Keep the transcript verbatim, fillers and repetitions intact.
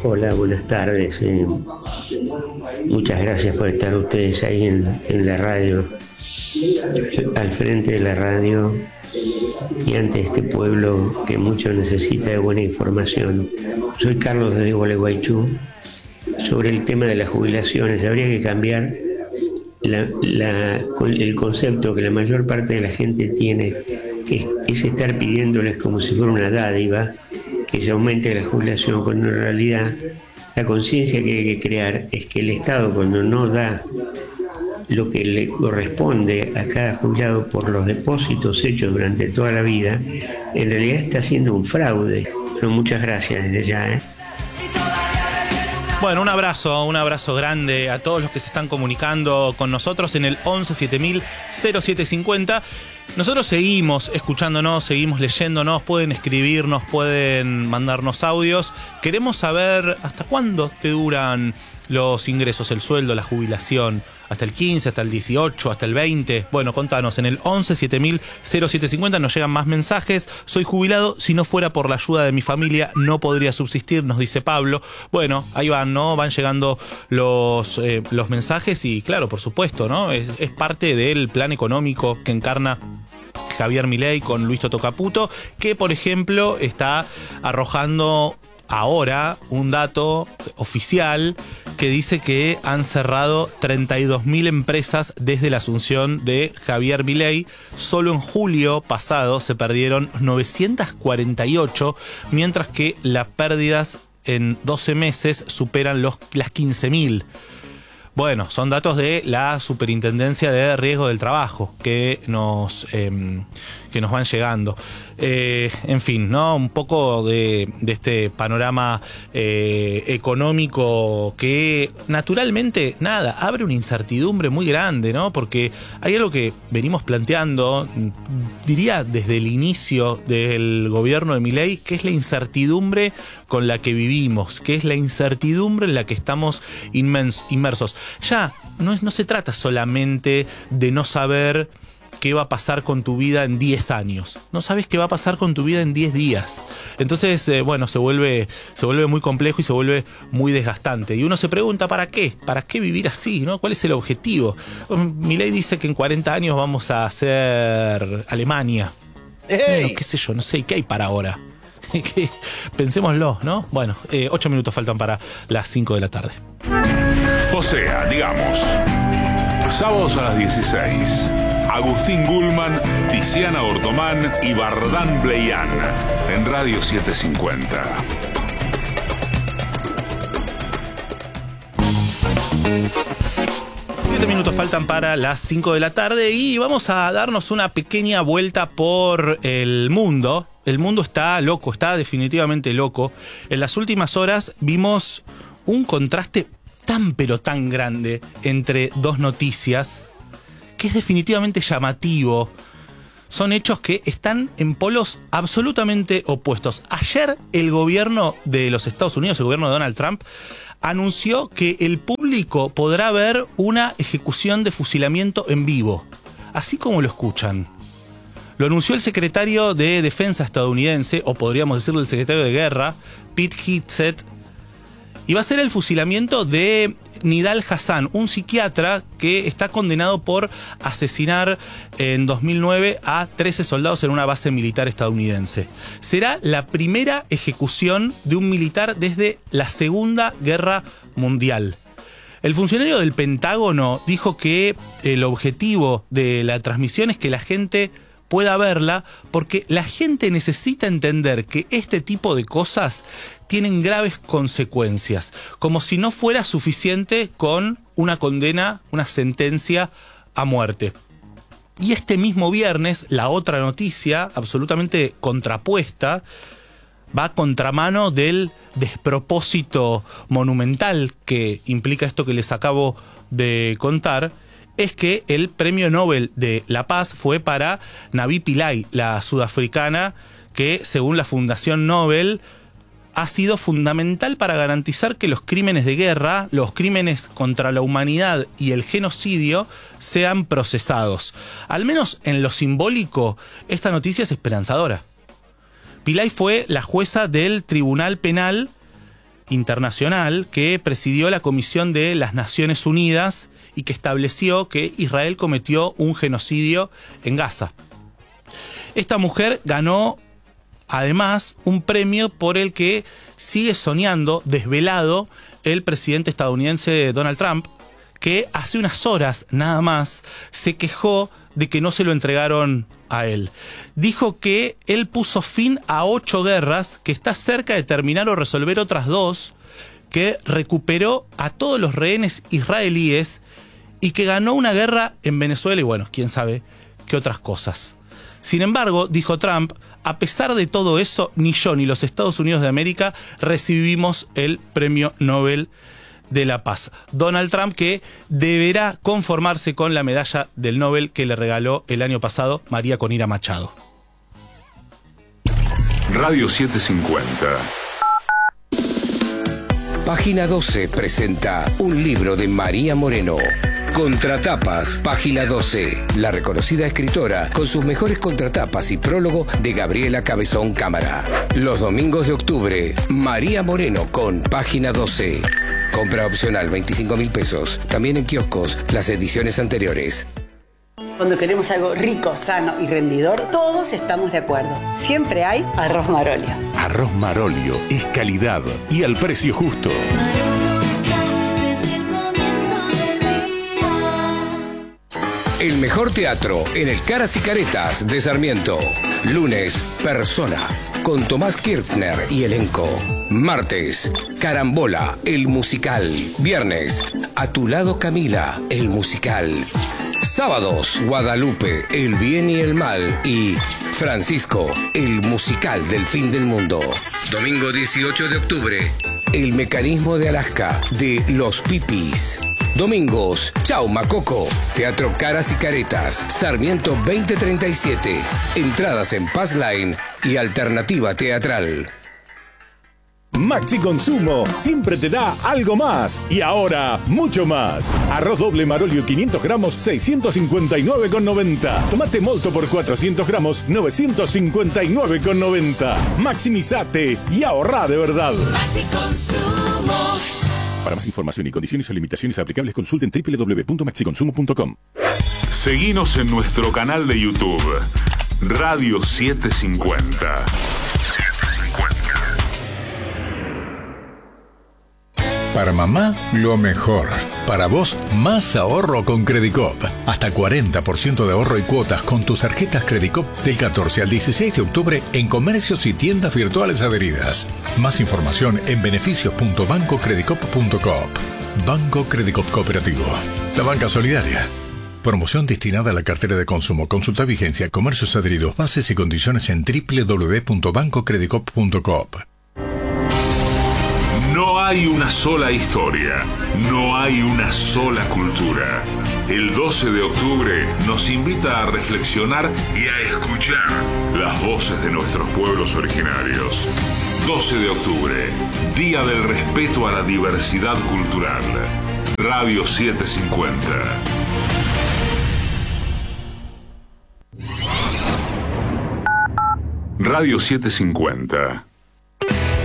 Hola, buenas tardes. Eh, muchas gracias por estar ustedes ahí en, en la radio, al frente de la radio y ante este pueblo que mucho necesita de buena información. Soy Carlos de Gualeguaychú. Sobre el tema de las jubilaciones, habría que cambiar la, la, el concepto que la mayor parte de la gente tiene, que es, es estar pidiéndoles como si fuera una dádiva que se aumente la jubilación, cuando en realidad la conciencia que hay que crear es que el Estado, cuando no da lo que le corresponde a cada jubilado por los depósitos hechos durante toda la vida, en realidad está haciendo un fraude. Bueno, muchas gracias desde ya, ¿eh? Bueno, un abrazo, un abrazo grande a todos los que se están comunicando con nosotros en el once siete mil cero siete cincuenta. Nosotros seguimos escuchándonos, seguimos leyéndonos, pueden escribirnos, pueden mandarnos audios. Queremos saber hasta cuándo te duran los ingresos, el sueldo, la jubilación. Hasta el quince, hasta el dieciocho, hasta el veinte. Bueno, contanos, en el once siete mil cero siete cincuenta nos llegan más mensajes. Soy jubilado, si no fuera por la ayuda de mi familia no podría subsistir, nos dice Pablo. Bueno, ahí van, ¿no? Van llegando los, eh, los mensajes y claro, por supuesto, ¿no? Es, es parte del plan económico que encarna Javier Milei con Luis Toto Caputo, que por ejemplo está arrojando ahora un dato oficial que dice que han cerrado treinta y dos mil empresas desde la asunción de Javier Milei. Solo en julio pasado se perdieron novecientas cuarenta y ocho, mientras que las pérdidas en doce meses superan los, las quince mil. Bueno, son datos de la Superintendencia de Riesgo del Trabajo que nos, eh, que nos van llegando. Eh, en fin, ¿no? Un poco de, de este panorama eh, económico que naturalmente, nada, abre una incertidumbre muy grande, ¿no? Porque hay algo que venimos planteando, diría desde el inicio del gobierno de Milei, que es la incertidumbre con la que vivimos, que es la incertidumbre en la que estamos inmens- inmersos. Ya, no, es, no se trata solamente de no saber qué va a pasar con tu vida en diez años. No sabes qué va a pasar con tu vida en diez días. Entonces, eh, bueno, se vuelve, se vuelve muy complejo y se vuelve muy desgastante. Y uno se pregunta, ¿para qué? ¿Para qué vivir así? ¿No? ¿Cuál es el objetivo? Milei dice que en cuarenta años vamos a hacer Alemania. ¡Hey! Bueno, qué sé yo, no sé, ¿qué hay para ahora? Pensémoslo, ¿no? Bueno, eh, ocho minutos faltan para las cinco de la tarde. O sea, digamos, sábados a las dieciséis, Agustín Gulman, Tiziana Ortomán y Bardán Bleyán en Radio setecientos cincuenta. Siete minutos faltan para las cinco de la tarde y vamos a darnos una pequeña vuelta por el mundo. El mundo está loco, está definitivamente loco. En las últimas horas vimos un contraste tan pero tan grande entre dos noticias que es definitivamente llamativo. Son hechos que están en polos absolutamente opuestos. Ayer el gobierno de los Estados Unidos, el gobierno de Donald Trump, anunció que el público podrá ver una ejecución de fusilamiento en vivo, así como lo escuchan. Lo anunció el secretario de Defensa estadounidense, o podríamos decirlo el secretario de Guerra, Pete Hegseth, y va a ser el fusilamiento de Nidal Hasan, un psiquiatra que está condenado por asesinar en dos mil nueve a trece soldados en una base militar estadounidense. Será la primera ejecución de un militar desde la Segunda Guerra Mundial. El funcionario del Pentágono dijo que el objetivo de la transmisión es que la gente pueda verla, porque la gente necesita entender que este tipo de cosas tienen graves consecuencias, como si no fuera suficiente con una condena, una sentencia a muerte. Y este mismo viernes, la otra noticia, absolutamente contrapuesta, va a contramano del despropósito monumental que implica esto que les acabo de contar, es que el premio Nobel de la Paz fue para Navi Pillay, la sudafricana, que según la Fundación Nobel ha sido fundamental para garantizar que los crímenes de guerra, los crímenes contra la humanidad y el genocidio sean procesados. Al menos en lo simbólico, esta noticia es esperanzadora. Pillay fue la jueza del Tribunal Penal internacional que presidió la Comisión de las Naciones Unidas y que estableció que Israel cometió un genocidio en Gaza. Esta mujer ganó además un premio por el que sigue soñando desvelado el presidente estadounidense Donald Trump, que hace unas horas nada más se quejó de que no se lo entregaron a él. Dijo que él puso fin a ocho guerras, que está cerca de terminar o resolver otras dos, que recuperó a todos los rehenes israelíes y que ganó una guerra en Venezuela y bueno, quién sabe qué otras cosas. Sin embargo, dijo Trump, a pesar de todo eso, ni yo ni los Estados Unidos de América recibimos el Premio Nobel de la Paz. Donald Trump, que deberá conformarse con la medalla del Nobel que le regaló el año pasado María Conira Machado. Radio setecientos cincuenta. Página doce presenta un libro de María Moreno. Contratapas, Página doce. La reconocida escritora con sus mejores contratapas y prólogo de Gabriela Cabezón Cámara. Los domingos de octubre, María Moreno con Página doce. Compra opcional veinticinco mil pesos. También en kioscos, las ediciones anteriores. Cuando queremos algo rico, sano y rendidor, todos estamos de acuerdo. Siempre hay arroz Marolio. Arroz Marolio es calidad y al precio justo. El mejor teatro en el Caras y Caretas de Sarmiento. Lunes, Persona, con Tomás Kirchner y elenco. Martes, Carambola, el musical. Viernes, A tu lado Camila, el musical. Sábados, Guadalupe, el bien y el mal. Y Francisco, el musical del fin del mundo. Domingo dieciocho de octubre, El mecanismo de Alaska, de Los Pipis. Domingos, Chau Macoco, Teatro Caras y Caretas, Sarmiento veinte treinta y siete. Entradas en Pass Line y Alternativa Teatral. Maxi Consumo siempre te da algo más. Y ahora, mucho más. Arroz doble Marolio quinientos gramos, seiscientos cincuenta y nueve con noventa. Tomate molto por cuatrocientos gramos, novecientos cincuenta y nueve con noventa. Maximizate y ahorrá de verdad. Maxi Consumo. Para más información y condiciones o limitaciones aplicables, consulten doble u doble u doble u punto maxi consumo punto com. Seguinos en nuestro canal de YouTube, Radio setecientos cincuenta. Para mamá, lo mejor. Para vos, más ahorro con Credicop. Hasta cuarenta por ciento de ahorro y cuotas con tus tarjetas Credicop del catorce al dieciséis de octubre en comercios y tiendas virtuales adheridas. Más información en beneficios punto banco credicop punto coop. Banco Credicop Cooperativo. La banca solidaria. Promoción destinada a la cartera de consumo. Consulta vigencia, comercios adheridos, bases y condiciones en doble u doble u doble u punto banco credicop punto coop. No hay una sola historia, no hay una sola cultura. El doce de octubre nos invita a reflexionar y a escuchar las voces de nuestros pueblos originarios. doce de octubre, Día del Respeto a la Diversidad Cultural. Radio setecientos cincuenta. Radio setecientos cincuenta.